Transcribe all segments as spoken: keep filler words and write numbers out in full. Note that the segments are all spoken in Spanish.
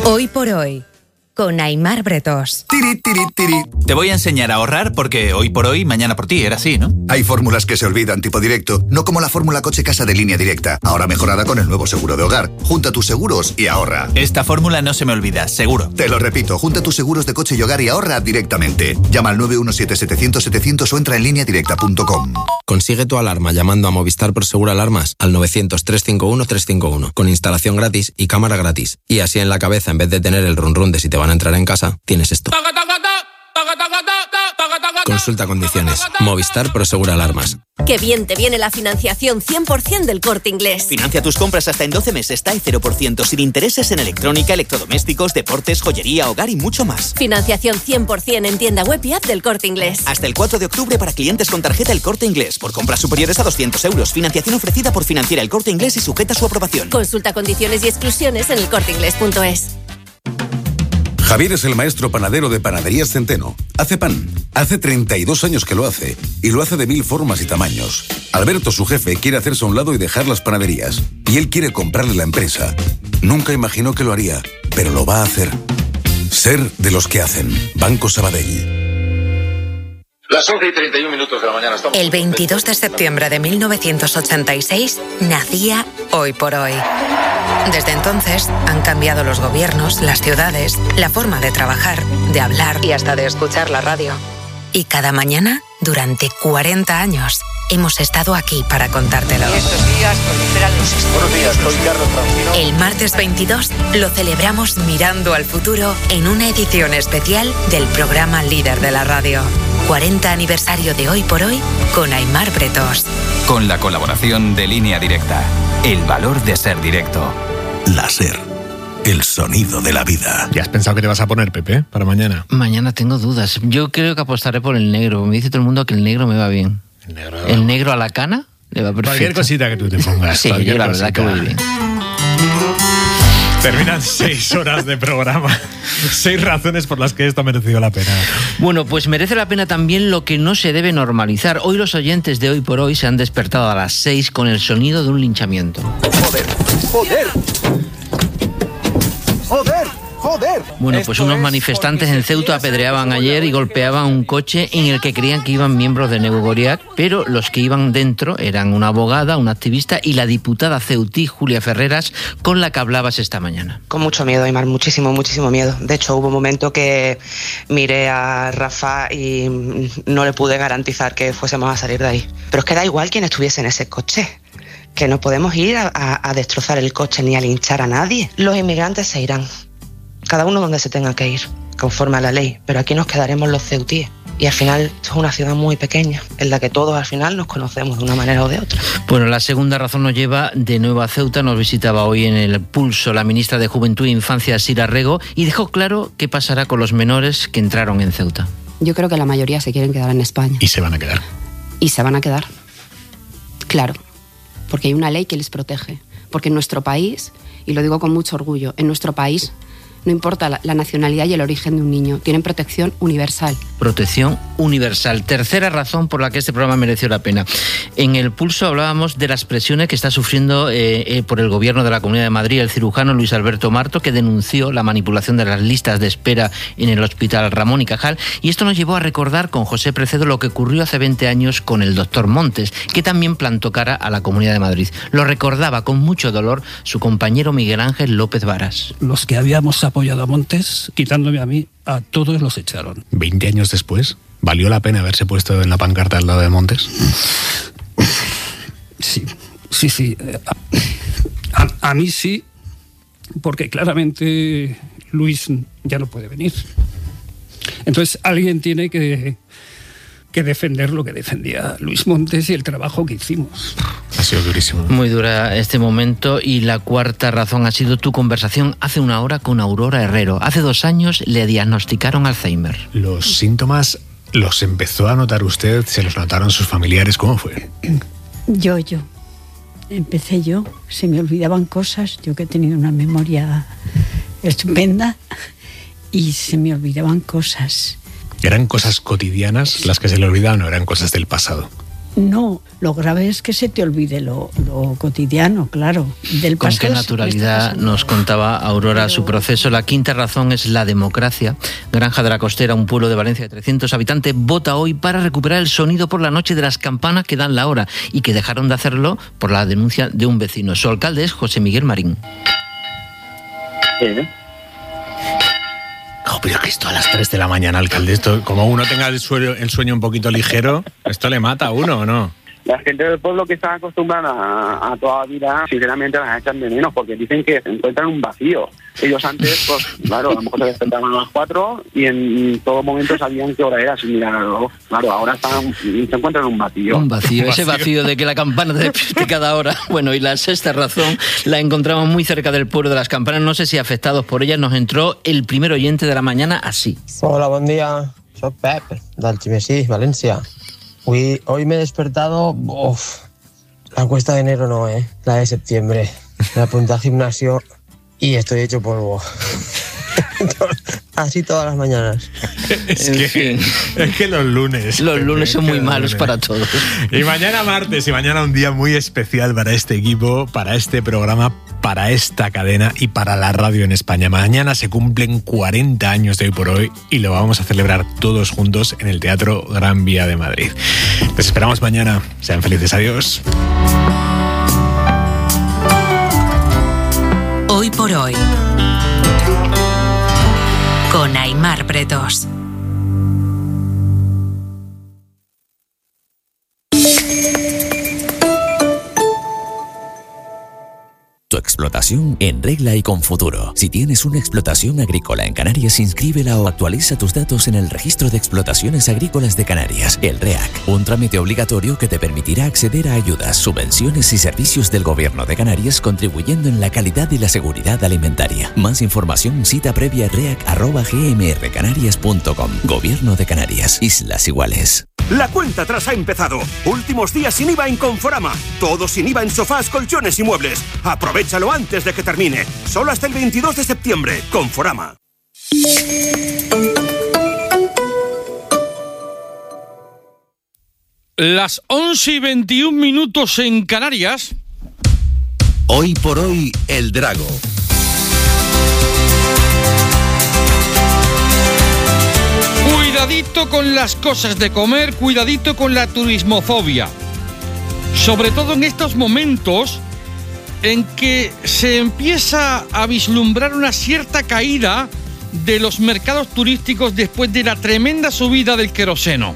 Hoy por hoy, con Aimar Bretos. Tiri, tiri, tiri. Te voy a enseñar a ahorrar porque hoy por hoy, mañana por ti, era así, ¿no? Hay fórmulas que se olvidan, tipo directo, no como la fórmula coche-casa de Línea Directa, ahora mejorada con el nuevo seguro de hogar. Junta tus seguros y ahorra. Esta fórmula no se me olvida, seguro. Te lo repito, junta tus seguros de coche y hogar y ahorra directamente. Llama al nueve uno siete, setecientos, setecientos o entra en línea directa punto com. Consigue tu alarma llamando a Movistar Prosegur Alarmas al novecientos, trescientos cincuenta y uno, trescientos cincuenta y uno, con instalación gratis y cámara gratis. Y así en la cabeza, en vez de tener el run run de si te van a entrar en casa, tienes esto. Consulta condiciones. Movistar Prosegur Alarmas. Qué bien te viene la financiación cien por ciento del Corte Inglés. Financia tus compras hasta en doce meses, T A E cero por ciento, sin intereses en electrónica, electrodomésticos, deportes, joyería, hogar y mucho más. Financiación cien por ciento en tienda web y app del Corte Inglés. Hasta el cuatro de octubre para clientes con tarjeta El Corte Inglés. Por compras superiores a doscientos euros. Financiación ofrecida por Financiera El Corte Inglés y sujeta a su aprobación. Consulta condiciones y exclusiones en el corte inglés punto es. Javier es el maestro panadero de Panaderías Centeno. Hace pan. Hace treinta y dos años que lo hace. Y lo hace de mil formas y tamaños. Alberto, su jefe, quiere hacerse a un lado y dejar las panaderías. Y él quiere comprarle la empresa. Nunca imaginó que lo haría, pero lo va a hacer. Ser de los que hacen. Banco Sabadell. Las once y treinta y un minutos de la mañana. Estamos El veintidós de septiembre de mil novecientos ochenta y seis nacía Hoy por Hoy. Desde entonces han cambiado los gobiernos, las ciudades, la forma de trabajar, de hablar y hasta de escuchar la radio. Y cada mañana, durante cuarenta años, hemos estado aquí para contártelo. Y estos días proliferan los estudios. Buenos días, soy Carlos Francino. El martes veintidós lo celebramos mirando al futuro en una edición especial del programa líder de la radio. cuarenta aniversario de Hoy por Hoy con Aimar Bretos. Con la colaboración de Línea Directa. El valor de ser directo. La SER. El sonido de la vida. ¿Ya has pensado que te vas a poner, Pepe, para mañana? Mañana tengo dudas. Yo creo que apostaré por el negro. Me dice todo el mundo que el negro me va bien. El negro, el negro a la cana le va perfecto. Cualquier cosita que tú te pongas. Sí, yo la verdad cosita. que voy bien. Terminan seis horas de programa. Seis razones por las que esto ha merecido la pena. Bueno, pues merece la pena también lo que no se debe normalizar. Hoy los oyentes de Hoy por Hoy se han despertado a las seis con el sonido de un linchamiento. Joder, joder. Joder, joder. Bueno, pues unos manifestantes en Ceuta apedreaban ayer y golpeaban un coche en el que creían que iban miembros de Negu Goriac, pero los que iban dentro eran una abogada, una activista y la diputada ceutí Julia Ferreras, con la que hablabas esta mañana. Con mucho miedo, Aimar, muchísimo, muchísimo miedo. De hecho, hubo un momento que miré a Rafa y no le pude garantizar que fuésemos a salir de ahí. Pero es que da igual quién estuviese en ese coche, que no podemos ir a, a, a destrozar el coche ni a linchar a nadie. Los inmigrantes se irán, cada uno donde se tenga que ir, conforme a la ley, pero aquí nos quedaremos los ceutíes. Y al final, esto es una ciudad muy pequeña, en la que todos al final nos conocemos de una manera o de otra. Bueno, la segunda razón nos lleva de nuevo a Ceuta. Nos visitaba hoy en el Pulso la ministra de Juventud e Infancia, Sira Rego, y dejó claro qué pasará con los menores que entraron en Ceuta. Yo creo que la mayoría se quieren quedar en España. Y se van a quedar. Y se van a quedar. Claro, porque hay una ley que les protege. Porque en nuestro país, y lo digo con mucho orgullo, en nuestro país no importa la, la nacionalidad y el origen de un niño, tienen protección universal. Protección universal. Tercera razón por la que este programa mereció la pena. En el Pulso hablábamos de las presiones que está sufriendo eh, eh, por el gobierno de la Comunidad de Madrid el cirujano Luis Alberto Marto, que denunció la manipulación de las listas de espera en el Hospital Ramón y Cajal, y esto nos llevó a recordar con José Precedo lo que ocurrió hace veinte años con el doctor Montes, que también plantó cara a la Comunidad de Madrid. Lo recordaba con mucho dolor su compañero Miguel Ángel López Varas. Los que habíamos apoyado a Montes, quitándome a mí, a todos los echaron. Veinte años después, ¿valió la pena haberse puesto en la pancarta al lado de Montes? Sí, sí, sí. A, a, a mí sí, porque claramente Luis ya no puede venir. Entonces alguien tiene que, que defender lo que defendía Luis Montes y el trabajo que hicimos. Ha sido durísimo. Muy dura este momento. Y la cuarta razón ha sido tu conversación hace una hora con Aurora Herrero. Hace dos años le diagnosticaron Alzheimer. ¿Los síntomas los empezó a notar usted? ¿Se los notaron sus familiares? ¿Cómo fue? Yo, yo. Empecé yo. Se me olvidaban cosas. Yo que he tenido una memoria estupenda. Y se me olvidaban cosas. ¿Eran cosas cotidianas las que se le olvidaban o eran cosas del pasado? No, lo grave es que se te olvide lo, lo cotidiano, claro. Del Con qué naturalidad nos contaba Aurora Pero... su proceso. La quinta razón es la democracia. Granja de la Costera, un pueblo de Valencia de trescientos habitantes, vota hoy para recuperar el sonido por la noche de las campanas que dan la hora y que dejaron de hacerlo por la denuncia de un vecino. Su alcalde es José Miguel Marín. Sí. Oh, pero que esto a las tres de la mañana, alcalde, esto, como uno tenga el sueño, el sueño un poquito ligero, ¿esto le mata a uno o no? La gente del pueblo que está acostumbrada a, a toda la vida, sinceramente las echan de menos porque dicen que se encuentran un vacío. Ellos antes, pues claro, a lo mejor se despertaban a las cuatro y en todo momento sabían qué hora era sin mirar el reloj. Claro, ahora están, se encuentran en un vacío. Un vacío, ese vacío de que la campana te despierte cada hora. Bueno, y la sexta razón la encontramos muy cerca del pueblo de las campanas. No sé si afectados por ella nos entró el primer oyente de la mañana así. Hola, buen día. Soy Pep, d'Algemesí, Valencia. Hoy, hoy me he despertado, uf, la encuesta de enero no, eh, la de septiembre. Me apunté al gimnasio y estoy hecho polvo. Así todas las mañanas. Es que, es que los lunes. Los lunes son muy malos para todos. Y mañana martes, y mañana un día muy especial para este equipo, para este programa, para esta cadena y para la radio en España. Mañana se cumplen cuarenta años de Hoy por Hoy y lo vamos a celebrar todos juntos en el Teatro Gran Vía de Madrid. Les esperamos mañana. Sean felices. Adiós. Hoy por Hoy, con Aimar Bretos. Tu explotación en regla y con futuro. Si tienes una explotación agrícola en Canarias, inscríbela o actualiza tus datos en el Registro de Explotaciones Agrícolas de Canarias, el REAC. Un trámite obligatorio que te permitirá acceder a ayudas, subvenciones y servicios del Gobierno de Canarias, contribuyendo en la calidad y la seguridad alimentaria. Más información, cita previa reac arroba g m r canarias punto com. Gobierno de Canarias. Islas Iguales. La cuenta atrás ha empezado. Últimos días sin I V A en Conforama. Todo sin I V A en sofás, colchones y muebles. Aprovéchalo antes de que termine. Solo hasta el veintidós de septiembre. Conforama. Las once y veintiún minutos en Canarias. Hoy por hoy, el Drago. Cuidadito con las cosas de comer, cuidadito con la turismofobia. Sobre todo en estos momentos en que se empieza a vislumbrar una cierta caída de los mercados turísticos después de la tremenda subida del queroseno.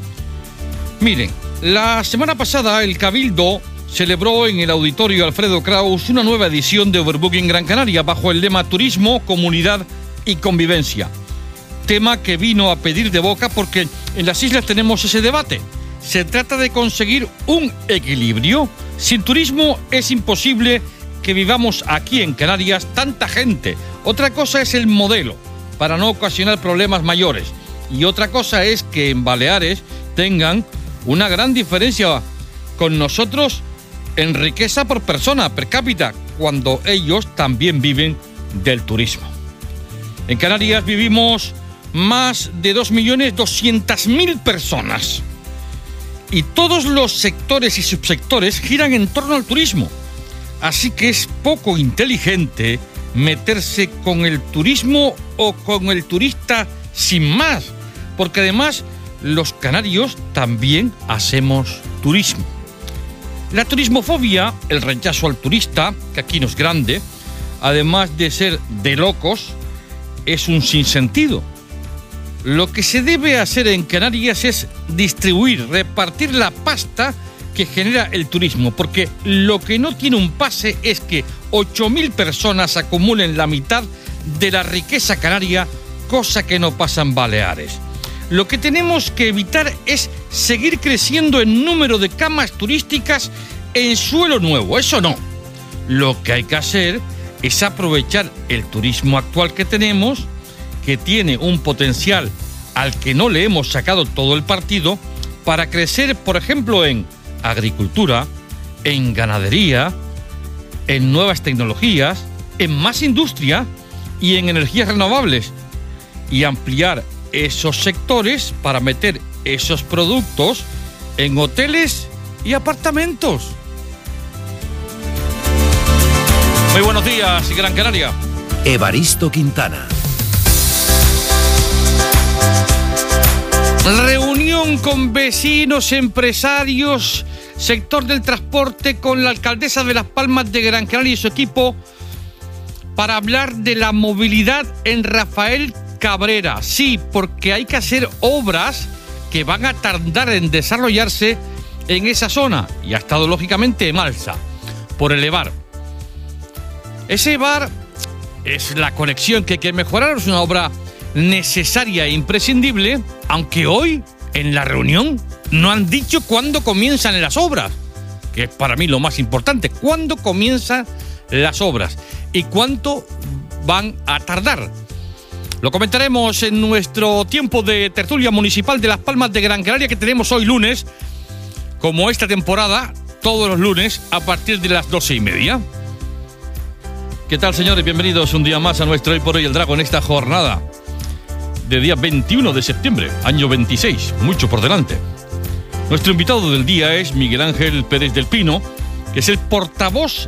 Miren, la semana pasada el Cabildo celebró en el Auditorio Alfredo Kraus una nueva edición de Overbooking Gran Canaria bajo el lema Turismo, Comunidad y Convivencia. Tema que vino a pedir de boca porque en las islas tenemos ese debate. Se trata de conseguir un equilibrio. Sin turismo es imposible que vivamos aquí en Canarias tanta gente. Otra cosa es el modelo, para no ocasionar problemas mayores. Y otra cosa es que en Baleares tengan una gran diferencia con nosotros en riqueza por persona, per cápita, cuando ellos también viven del turismo. En Canarias vivimos más de dos millones doscientas mil personas. Y todos los sectores y subsectores giran en torno al turismo. Así que es poco inteligente meterse con el turismo o con el turista sin más. Porque además los canarios también hacemos turismo. La turismofobia, el rechazo al turista, que aquí no es grande, además de ser de locos, es un sinsentido. Lo que se debe hacer en Canarias es distribuir, repartir la pasta que genera el turismo, porque lo que no tiene un pase es que ocho mil personas acumulen la mitad de la riqueza canaria, cosa que no pasa en Baleares. Lo que tenemos que evitar es seguir creciendo en número de camas turísticas en suelo nuevo, eso no. Lo que hay que hacer es aprovechar el turismo actual que tenemos, que tiene un potencial al que no le hemos sacado todo el partido, para crecer, por ejemplo, en agricultura, en ganadería, en nuevas tecnologías, en más industria y en energías renovables, y ampliar esos sectores para meter esos productos en hoteles y apartamentos. Muy buenos días, Gran Canaria. Evaristo Quintana. Reunión con vecinos, empresarios, sector del transporte, con la alcaldesa de Las Palmas de Gran Canaria y su equipo para hablar de la movilidad en Rafael Cabrera. Sí, porque hay que hacer obras que van a tardar en desarrollarse en esa zona, y ha estado lógicamente en alza por el EVAR. Ese EVAR es la conexión que hay que mejorar, es una obra necesaria e imprescindible, aunque hoy en la reunión no han dicho cuándo comienzan las obras, que es para mí lo más importante. ¿Cuándo comienzan las obras y cuánto van a tardar? Lo comentaremos en nuestro tiempo de tertulia municipal de Las Palmas de Gran Canaria, que tenemos hoy lunes, como esta temporada, todos los lunes a partir de las doce y media. ¿Qué tal, señores? Bienvenidos un día más a nuestro Hoy por Hoy el Drago en esta jornada de día veintiuno de septiembre, año veintiséis, mucho por delante. Nuestro invitado del día es Miguel Ángel Pérez del Pino, que es el portavoz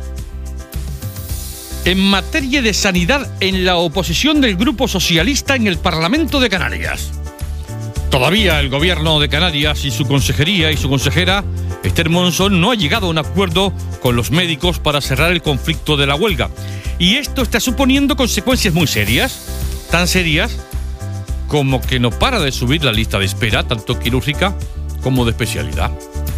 en materia de sanidad en la oposición del Grupo Socialista en el Parlamento de Canarias. Todavía el gobierno de Canarias y su consejería y su consejera, Esther Monson, no ha llegado a un acuerdo con los médicos para cerrar el conflicto de la huelga. Y esto está suponiendo consecuencias muy serias, tan serias como que no para de subir la lista de espera, tanto quirúrgica como de especialidad.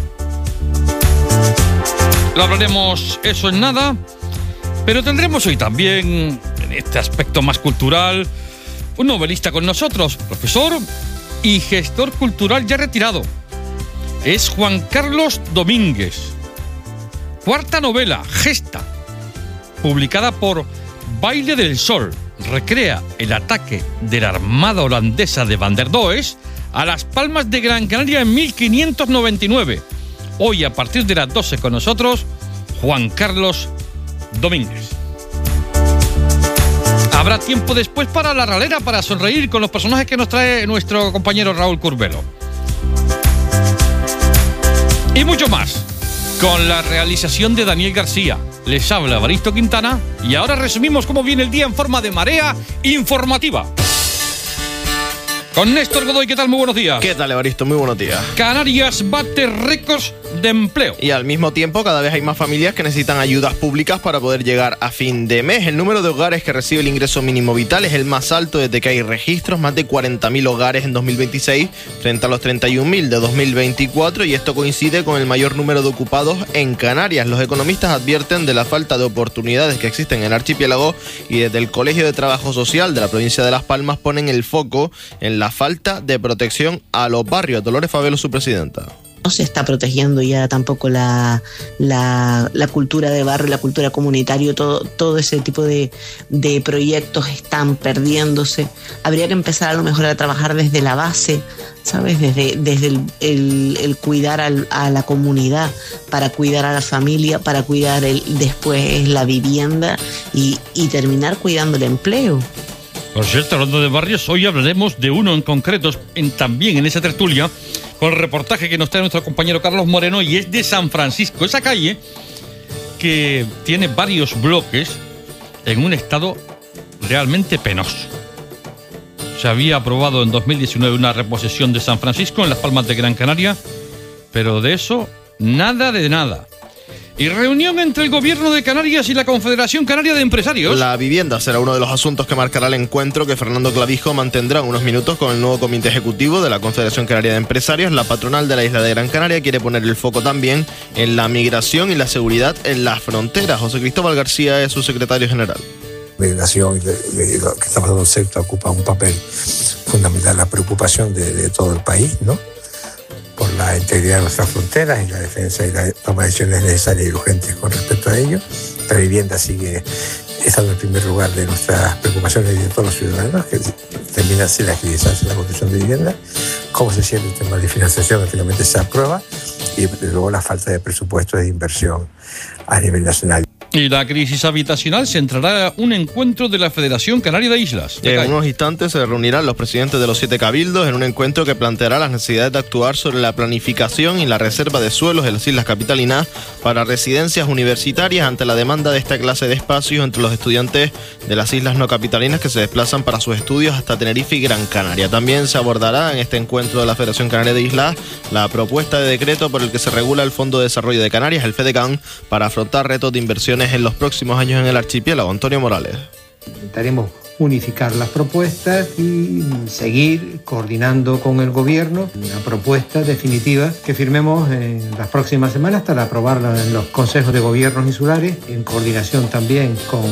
Lo hablaremos eso en nada, pero tendremos hoy también, en este aspecto más cultural, un novelista con nosotros, profesor y gestor cultural ya retirado. Es Juan Carlos Domínguez. Cuarta novela, Gesta, publicada por Baile del Sol, recrea el ataque de la armada holandesa de Van der Does a Las Palmas de Gran Canaria en mil quinientos noventa y nueve. Hoy, a partir de las doce, con nosotros, Juan Carlos Domínguez. Habrá tiempo después para la ralera, para sonreír con los personajes que nos trae nuestro compañero Raúl Curbelo. Y mucho más, con la realización de Daniel García. Les habla Evaristo Quintana y ahora resumimos cómo viene el día en forma de marea informativa. Con Néstor Godoy, ¿qué tal? Muy buenos días. ¿Qué tal, Evaristo? Muy buenos días. Canarias bate récords de empleo. Y al mismo tiempo, cada vez hay más familias que necesitan ayudas públicas para poder llegar a fin de mes. El número de hogares que recibe el ingreso mínimo vital es el más alto desde que hay registros, más de cuarenta mil hogares en dos mil veintiséis, frente a los treinta y un mil de dos mil veinticuatro, y esto coincide con el mayor número de ocupados en Canarias. Los economistas advierten de la falta de oportunidades que existen en el archipiélago, y desde el Colegio de Trabajo Social de la provincia de Las Palmas ponen el foco en la falta de protección a los barrios. Dolores Favelo, su presidenta. No se está protegiendo ya tampoco la, la, la cultura de barrio, la cultura comunitaria, todo, todo ese tipo de, de proyectos están perdiéndose. Habría que empezar a lo mejor a trabajar desde la base, ¿sabes? Desde, desde el, el, el cuidar al, a la comunidad, para cuidar a la familia, para cuidar el, después la vivienda y, y terminar cuidando el empleo. Por cierto, hablando de barrios, hoy hablaremos de uno en concreto, en, también en esa tertulia, con el reportaje que nos trae nuestro compañero Carlos Moreno, y es de San Francisco, esa calle que tiene varios bloques en un estado realmente penoso. Se había aprobado en dos mil diecinueve una reposesión de San Francisco en Las Palmas de Gran Canaria, pero de eso nada de nada. Y reunión entre el Gobierno de Canarias y la Confederación Canaria de Empresarios. La vivienda será uno de los asuntos que marcará el encuentro que Fernando Clavijo mantendrá en unos minutos con el nuevo comité ejecutivo de la Confederación Canaria de Empresarios. La patronal de la isla de Gran Canaria quiere poner el foco también en la migración y la seguridad en las fronteras. José Cristóbal García es su secretario general. Migración y lo que está pasando en sector ocupa un papel fundamental, la preocupación de, de todo el país, ¿no? Por la integridad de nuestras fronteras y la defensa y la toma de decisiones necesarias y urgentes con respecto a ello. La vivienda sigue estando en primer lugar de nuestras preocupaciones y de todos los ciudadanos, que termina así la agilizarse la construcción de vivienda. Cómo se siente el tema de financiación, que finalmente se aprueba, y luego la falta de presupuesto de inversión a nivel nacional. Y la crisis habitacional centrará un encuentro de la Federación Canaria de Islas. En unos instantes se reunirán los presidentes de los siete cabildos en un encuentro que planteará las necesidades de actuar sobre la planificación y la reserva de suelos en las islas capitalinas para residencias universitarias ante la demanda de esta clase de espacios entre los estudiantes de las islas no capitalinas que se desplazan para sus estudios hasta Tenerife y Gran Canaria. También se abordará en este encuentro de la Federación Canaria de Islas la propuesta de decreto por el que se regula el Fondo de Desarrollo de Canarias, el FEDECAN, para afrontar retos de inversiones en los próximos años en el archipiélago. Antonio Morales. Intentaremos unificar las propuestas y seguir coordinando con el Gobierno una propuesta definitiva que firmemos en las próximas semanas para aprobarla en los consejos de gobiernos insulares, en coordinación también con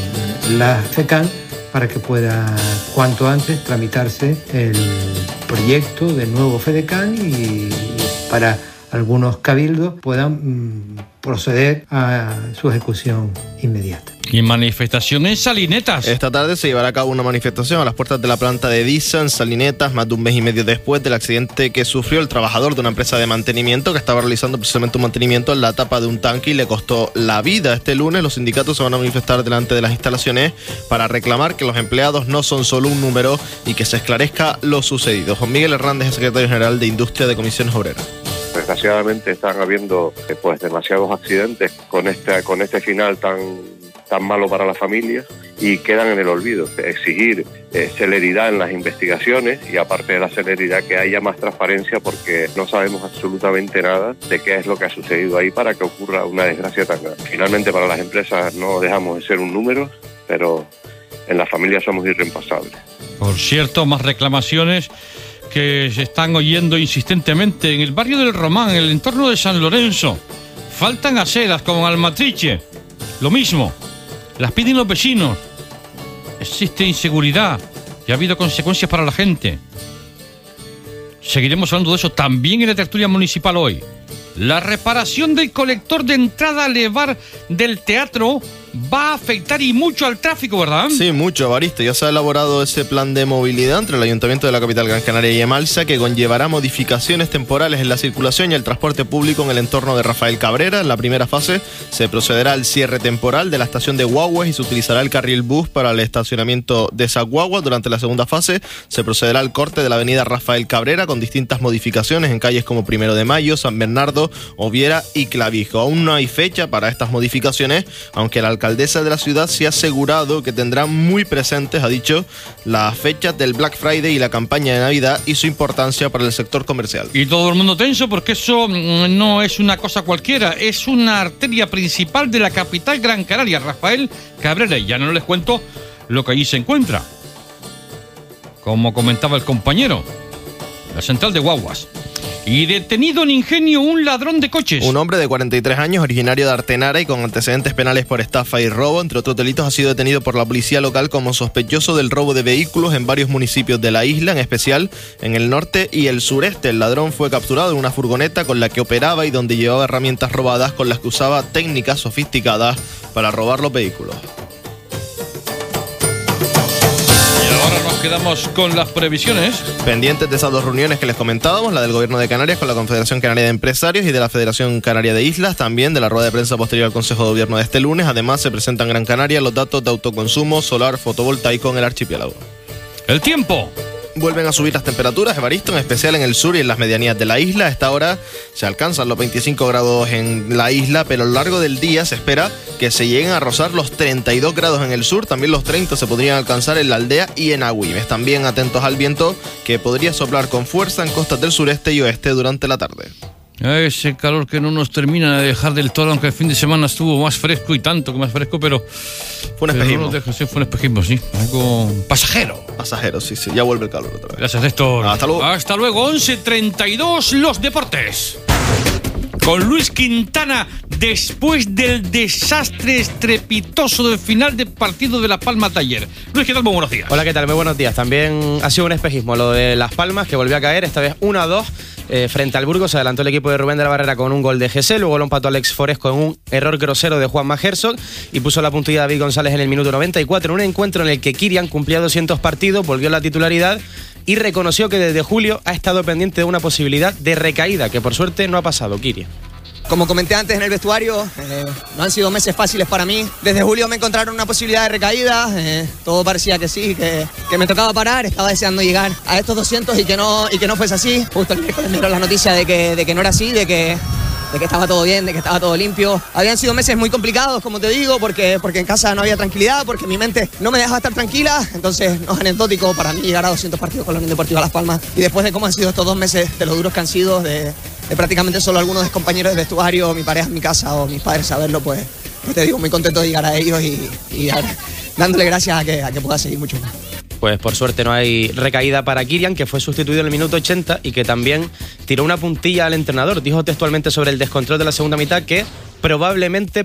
la FECAN, para que pueda cuanto antes tramitarse el proyecto del nuevo FEDECAN y para algunos cabildos puedan mmm, proceder a su ejecución inmediata. Y manifestación en Salinetas. Esta tarde se llevará a cabo una manifestación a las puertas de la planta de Disa en Salinetas, más de un mes y medio después del accidente que sufrió el trabajador de una empresa de mantenimiento que estaba realizando precisamente un mantenimiento en la tapa de un tanque y le costó la vida. Este lunes los sindicatos se van a manifestar delante de las instalaciones para reclamar que los empleados no son solo un número y que se esclarezca lo sucedido. Juan Miguel Hernández es secretario general de Industria de Comisiones Obreras. Desgraciadamente están habiendo pues demasiados accidentes con este, con este final tan, tan malo para las familias y quedan en el olvido. Exigir eh, celeridad en las investigaciones y aparte de la celeridad que haya más transparencia porque no sabemos absolutamente nada de qué es lo que ha sucedido ahí para que ocurra una desgracia tan grande. Finalmente para las empresas no dejamos de ser un número, pero en las familias somos irreemplazables. Por cierto, más reclamaciones que se están oyendo insistentemente en el barrio del Román, en el entorno de San Lorenzo. Faltan aceras como en Almatriche. Lo mismo, las piden los vecinos. Existe inseguridad y ha habido consecuencias para la gente. Seguiremos hablando de eso también en la tertulia municipal hoy. La reparación del colector de entrada al bar del teatro va a afectar y mucho al tráfico, ¿verdad? Sí, mucho, Evaristo. Ya se ha elaborado ese plan de movilidad entre el Ayuntamiento de la capital Gran Canaria y Emalsa que conllevará modificaciones temporales en la circulación y el transporte público en el entorno de Rafael Cabrera. En la primera fase se procederá al cierre temporal de la estación de guaguas y se utilizará el carril bus para el estacionamiento de esas guaguas. Durante la segunda fase se procederá al corte de la avenida Rafael Cabrera con distintas modificaciones en calles como Primero de Mayo, San Bernardo, Oviera y Clavijo. Aún no hay fecha para estas modificaciones, aunque el alcalde La alcaldesa de la ciudad se ha asegurado que tendrá muy presentes, ha dicho, las fechas del Black Friday y la campaña de Navidad y su importancia para el sector comercial. Y todo el mundo tenso porque eso no es una cosa cualquiera, es una arteria principal de la capital Gran Canaria, Rafael Cabrera. Y ya no les cuento lo que allí se encuentra. Como comentaba el compañero, la central de guaguas. Y detenido en Ingenio un ladrón de coches. Un hombre de cuarenta y tres años, originario de Artenara y con antecedentes penales por estafa y robo, entre otros delitos, ha sido detenido por la policía local como sospechoso del robo de vehículos en varios municipios de la isla, en especial en el norte y el sureste. El ladrón fue capturado en una furgoneta con la que operaba y donde llevaba herramientas robadas con las que usaba técnicas sofisticadas para robar los vehículos. Quedamos con las previsiones. Pendientes de esas dos reuniones que les comentábamos, la del Gobierno de Canarias con la Confederación Canaria de Empresarios y de la Federación Canaria de Islas, también de la rueda de prensa posterior al Consejo de Gobierno de este lunes. Además, se presentan en Gran Canaria los datos de autoconsumo solar fotovoltaico en el archipiélago. El tiempo. Vuelven a subir las temperaturas, Evaristo, en especial en el sur y en las medianías de la isla. A esta hora se alcanzan los veinticinco grados en la isla, pero a lo largo del día se espera que se lleguen a rozar los treinta y dos grados en el sur. También los treinta se podrían alcanzar en la aldea y en Agüimes. También atentos al viento que podría soplar con fuerza en costas del sureste y oeste durante la tarde. Ese calor que no nos termina de dejar del todo, aunque el fin de semana estuvo más fresco y tanto que más fresco, pero fue un espejismo. No deja, sí, fue un espejismo, sí. Algo pasajero. Pasajero, sí, sí. Ya vuelve el calor otra vez. Gracias, Héctor. Hasta luego. Hasta luego. once treinta y dos, los deportes. Con Luis Quintana, después del desastre estrepitoso del final del partido de Las Palmas de ayer. Luis, ¿qué tal? Muy buenos días. Hola, ¿qué tal? Muy buenos días. También ha sido un espejismo lo de Las Palmas, que volvió a caer, esta vez uno a dos. Eh, frente al Burgos se adelantó el equipo de Rubén de la Barrera con un gol de G C, luego lo empató Alex Forés con un error grosero de Juanma Herzog y puso la puntilla David González en el minuto noventa y cuatro, en un encuentro en el que Kirian cumplía doscientos partidos, volvió a la titularidad y reconoció que desde julio ha estado pendiente de una posibilidad de recaída, que por suerte no ha pasado, Kirian. Como comenté antes en el vestuario, eh, no han sido meses fáciles para mí. Desde julio me encontraron una posibilidad de recaída, eh, todo parecía que sí, que, que me tocaba parar, estaba deseando llegar a estos doscientos y que no, y que no fuese así. Justo el miércoles me dieron la noticia de que, de que no era así, de que... de que estaba todo bien, de que estaba todo limpio. Habían sido meses muy complicados, como te digo, porque, porque en casa no había tranquilidad, porque mi mente no me dejaba estar tranquila. Entonces, no es anecdótico para mí llegar a doscientos partidos con la Unión Deportiva Las Palmas. Y después de cómo han sido estos dos meses, de lo duros que han sido, de, de prácticamente solo algunos de compañeros de vestuario, mi pareja en mi casa o mis padres saberlo, pues, pues te digo, muy contento de llegar a ellos y, y a, dándole gracias a que, a que pueda seguir mucho más. Pues por suerte no hay recaída para Kylian, que fue sustituido en el minuto ochenta y que también tiró una puntilla al entrenador. Dijo textualmente sobre el descontrol de la segunda mitad que probablemente